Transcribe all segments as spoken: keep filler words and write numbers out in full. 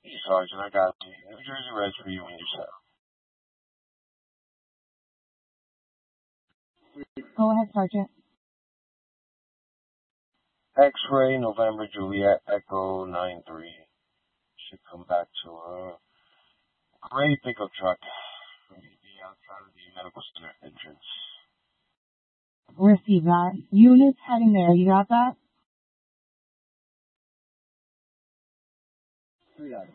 Sergeant, I got the New Jersey Reds for you when you set. Go ahead, Sergeant. X-ray, November, Juliet, Echo nine three. Should come back to a gray pickup truck. Maybe outside of the medical center entrance. Receive that. Units heading there. You got that? Three items.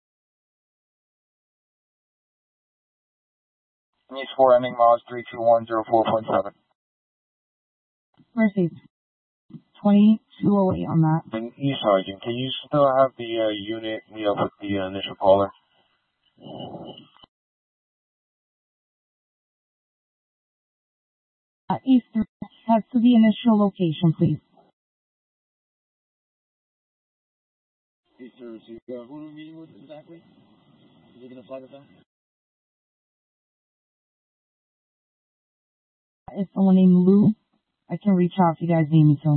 Needs four ending miles three two one zero four point seven. Receive. twenty-two oh eight on that. And E Sergeant, can you still have the uh, unit meet up with the uh, initial caller? Uh, Eastern, head to the initial location, please. Eastern, so uh, who are we meeting with exactly? Is he going to fly this out? It's someone named Lou. I can reach out if you guys need me to.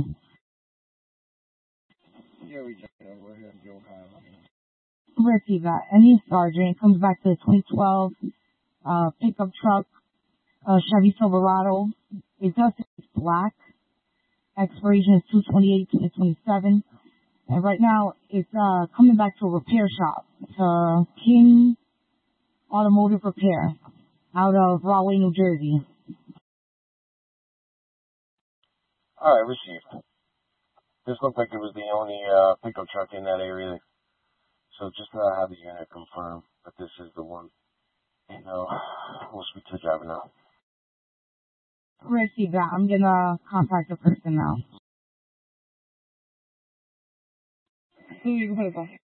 Yeah, we checked it out. We're here in Joe Kyle. Receive that. Any sergeant comes back to the twenty twelve uh, pickup truck, uh, Chevy Silverado. It does say it's black. Expiration is two twenty-eight twenty twenty-seven. And right now, it's uh, coming back to a repair shop. It's uh, King Automotive Repair out of Rahway, New Jersey. Alright, received. This looked like it was the only uh, pickup truck in that area. So just uh, have the unit confirm that this is the one. You know, we'll speak to the driver now. Receive that. I'm going to contact the person now. Who are you going to